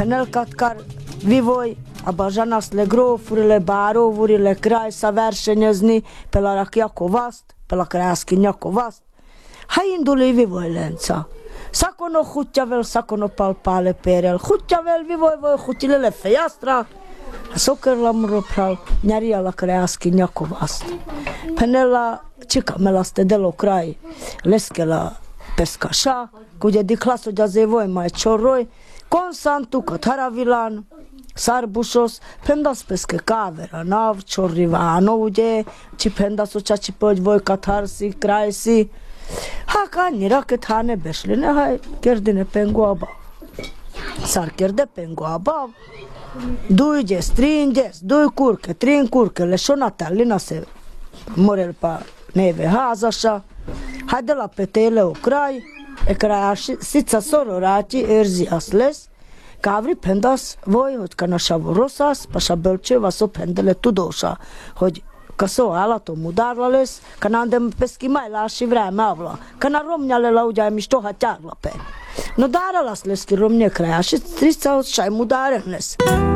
Penelkatkar vivoj, a bažanasle grofurile, barovurile, kraj sa versenyezni, pelarak Jakovast, pelakrászki Nyakovast. Ha induli vivoj lenca. Sakono hutjavel, sakono palpale perel, hutjavel vivoj voi hutilele fejastra. Sokerlamro pral, njariala krászki Nyakovast. Penela čikamelaste delo kraj, leskela peskaša, kudje di klaso djazevoj maj čoroj, konsantu kataravilan, Sarbušos, pendas peske kavera, nav čorrivano uđe, či pendas očači pođ voj katarsi, krajsi. Haka niraket hane bešline, haj kerdine pengu abav. Sar kerde pengu abav. Dujđes, trinđes, duj kurke, trin kurke, lešona talina se morel pa neve hazaša. Hajdela petele u kraj, krajaši, sica soro rači, erzi asles. Kavri pendas voi, hogy kanasavo rosas, pasha belcseva so pendele tudosa, hogy kaso alato mudarlales, kanandem peski majlaši vreme avla, kana romnjalela uđaj mi što haťarla pe. No daralas leski romnje krajaši, strica od šaj mudarenles.